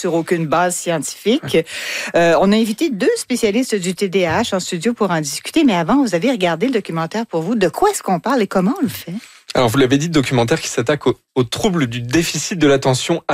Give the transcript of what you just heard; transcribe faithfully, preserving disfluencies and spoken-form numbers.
sur aucune base scientifique. Euh, on a invité deux spécialistes du T D A H en studio pour en discuter, mais avant, vous avez regardé le documentaire pour vous. De quoi est-ce qu'on parle et comment on le fait? Alors, vous l'avez dit, documentaire qui s'attaque aux, aux troubles du déficit de l'attention